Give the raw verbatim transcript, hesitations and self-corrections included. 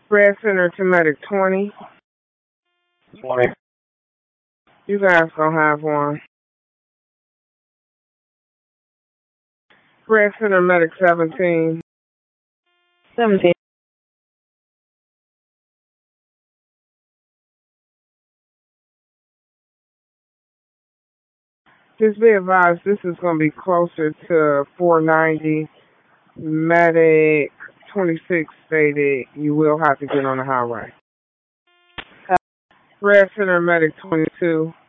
Red Center to Medic twenty. twenty. You guys gonna have one. Red Center Medic seventeen. seventeen. Just be advised, this is going to be closer to four ninety. Medic twenty-six stated you will have to get on the highway. Red Center Medic twenty-two.